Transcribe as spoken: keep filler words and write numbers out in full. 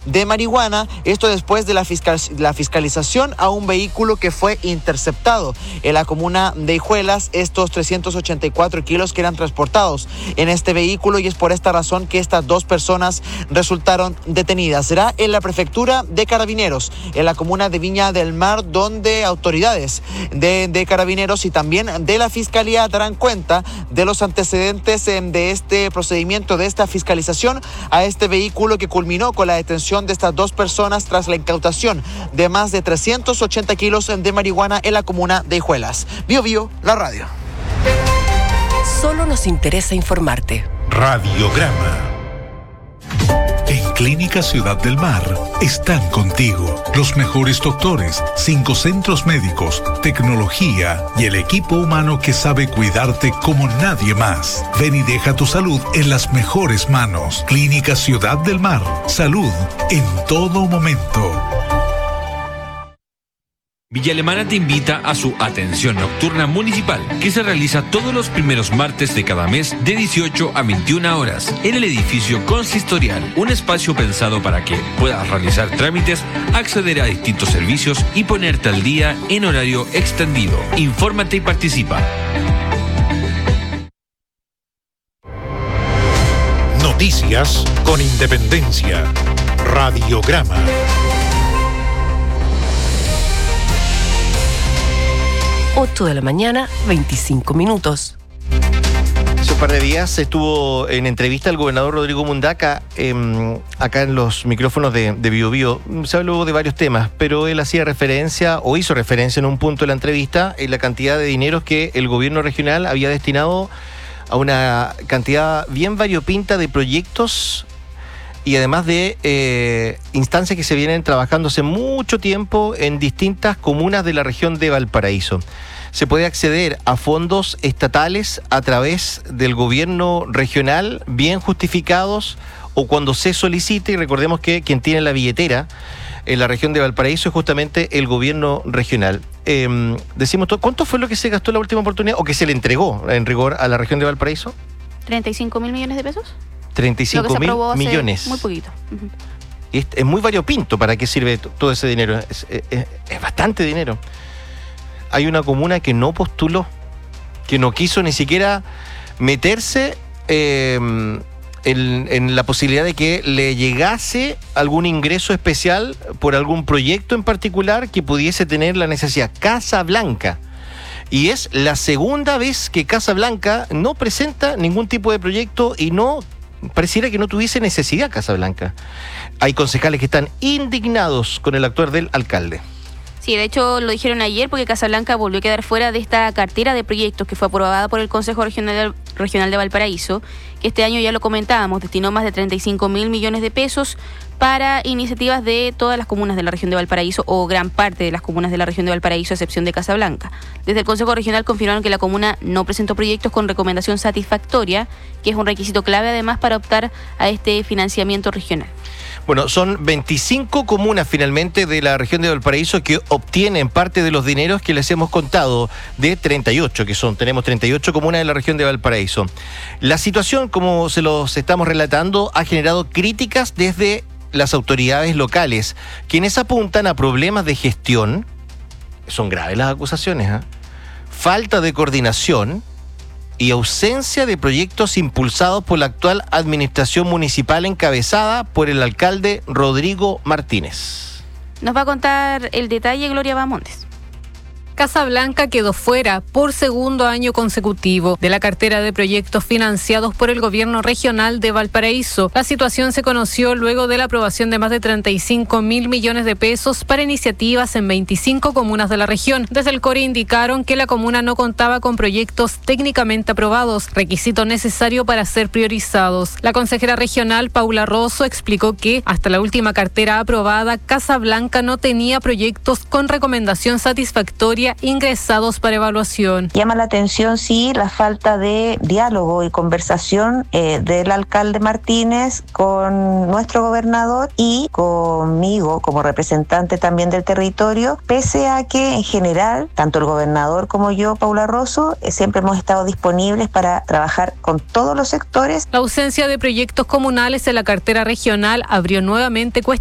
de marihuana, esto después de la, fiscal, la fiscalización a un vehículo que fue interceptado en la comuna de Hijuelas, estos trescientos ochenta y cuatro kilos que eran transportados en este vehículo, y es por esta razón que estas dos personas resultaron detenidas. Será en la prefectura de Carabineros, en la comuna de Viña del Mar, donde autoridades de, de Carabineros y también de la Fiscalía darán cuenta de los antecedentes de este procedimiento, de esta fiscalización a este vehículo que culminó con la detención de estas dos personas tras la incautación de más de trescientos ochenta kilos de marihuana en la comuna de Hijuelas. Bio Bio, la radio. Solo nos interesa informarte. Radiograma. En Clínica Ciudad del Mar están contigo los mejores doctores, cinco centros médicos, tecnología y el equipo humano que sabe cuidarte como nadie más. Ven y deja tu salud en las mejores manos. Clínica Ciudad del Mar. Salud en todo momento. Villa Alemana te invita a su atención nocturna municipal, que se realiza todos los primeros martes de cada mes de dieciocho a veintiuna horas en el edificio consistorial, un espacio pensado para que puedas realizar trámites, acceder a distintos servicios y ponerte al día en horario extendido. Infórmate y participa. Noticias con independencia. Radiograma. ocho de la mañana, veinticinco minutos. Hace un par de días estuvo en entrevista el gobernador Rodrigo Mundaca, eh, acá en los micrófonos de, de Bio Bio. Se habló de varios temas, pero él hacía referencia, o hizo referencia en un punto de la entrevista, en la cantidad de dineros que el gobierno regional había destinado a una cantidad bien variopinta de proyectos y además de eh, instancias que se vienen trabajando hace mucho tiempo en distintas comunas de la región de Valparaíso. Se puede acceder a fondos estatales a través del gobierno regional, bien justificados, o cuando se solicite, y recordemos que quien tiene la billetera en la región de Valparaíso es justamente el gobierno regional. Eh, decimos todo, ¿cuánto fue lo que se gastó la última oportunidad, o que se le entregó en rigor a la región de Valparaíso? ¿treinta y cinco mil millones de pesos? treinta y cinco mil millones. Muy poquito. Uh-huh. Es, es muy variopinto. ¿Para qué sirve t- todo ese dinero? Es, es, es bastante dinero. Hay una comuna que no postuló, que no quiso ni siquiera meterse eh, en, en la posibilidad de que le llegase algún ingreso especial por algún proyecto en particular que pudiese tener la necesidad. Casablanca. Y es la segunda vez que Casablanca no presenta ningún tipo de proyecto y no pareciera que no tuviese necesidad Casablanca. Hay concejales que están indignados con el actuar del alcalde. Sí, de hecho lo dijeron ayer porque Casablanca volvió a quedar fuera de esta cartera de proyectos que fue aprobada por el Consejo Regional, Regional de Valparaíso, que este año, ya lo comentábamos, destinó más de treinta y cinco mil millones de pesos para iniciativas de todas las comunas de la región de Valparaíso, o gran parte de las comunas de la región de Valparaíso, a excepción de Casablanca. Desde el Consejo Regional confirmaron que la comuna no presentó proyectos con recomendación satisfactoria, que es un requisito clave además para optar a este financiamiento regional. Bueno, son veinticinco comunas finalmente de la región de Valparaíso que obtienen parte de los dineros que les hemos contado, de treinta y ocho que son. Tenemos treinta y ocho comunas de la región de Valparaíso. La situación, como se los estamos relatando, ha generado críticas desde las autoridades locales, quienes apuntan a problemas de gestión. Son graves las acusaciones, ¿eh? Falta de coordinación y ausencia de proyectos impulsados por la actual administración municipal encabezada por el alcalde Rodrigo Martínez. Nos va a contar el detalle Gloria Bamontes. Casablanca quedó fuera por segundo año consecutivo de la cartera de proyectos financiados por el gobierno regional de Valparaíso. La situación se conoció luego de la aprobación de más de treinta y cinco mil millones de pesos para iniciativas en veinticinco comunas de la región. Desde el CORE indicaron que la comuna no contaba con proyectos técnicamente aprobados, requisito necesario para ser priorizados. La consejera regional Paula Rosso explicó que hasta la última cartera aprobada, Casablanca no tenía proyectos con recomendación satisfactoria ingresados para evaluación. Llama la atención, sí, la falta de diálogo y conversación eh, del alcalde Martínez con nuestro gobernador y conmigo como representante también del territorio, pese a que en general, tanto el gobernador como yo, Paula Rosso, eh, siempre hemos estado disponibles para trabajar con todos los sectores. La ausencia de proyectos comunales en la cartera regional abrió nuevamente cuestiones